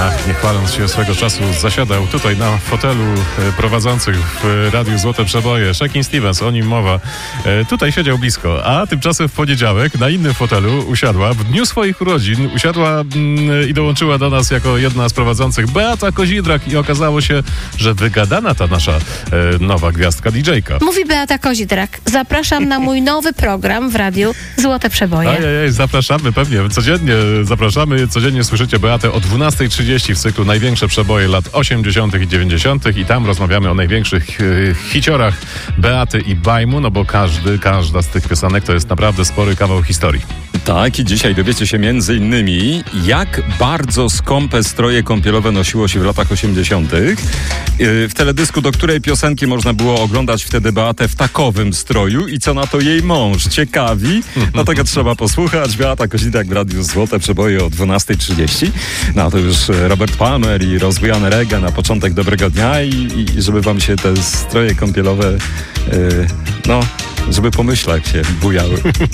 Nie chwaląc się, swego czasu zasiadał tutaj na fotelu prowadzących w Radiu Złote Przeboje Shakin' Stevens, o nim mowa. Tutaj siedział blisko, a tymczasem w poniedziałek na innym fotelu usiadła, w dniu swoich urodzin usiadła i dołączyła do nas jako jedna z prowadzących Beata Kozidrak i okazało się, że wygadana ta nasza nowa gwiazdka DJ-ka. Mówi Beata Kozidrak. Zapraszam na mój nowy program w Radiu Złote Przeboje. Ojej, zapraszamy pewnie. Codziennie zapraszamy. Codziennie słyszycie Beatę o 12:30 w cyklu Największe przeboje lat 80. i 90. i tam rozmawiamy o największych hiciorach Beaty i Bajmu, no bo każda z tych piosenek to jest naprawdę spory kawał historii. Tak, i dzisiaj dowiecie się między innymi, jak bardzo skąpe stroje kąpielowe nosiło się w latach 80. W teledysku, do której piosenki można było oglądać wtedy Beatę w takowym stroju i co na to jej mąż. Ciekawi? No tego trzeba posłuchać. Beata Kozidrak w Radiu Złote Przeboje o 12:30. No to już Robert Palmer i rozbujane reggae na początek dobrego dnia i żeby wam się te stroje kąpielowe, żeby po myślach się bujały.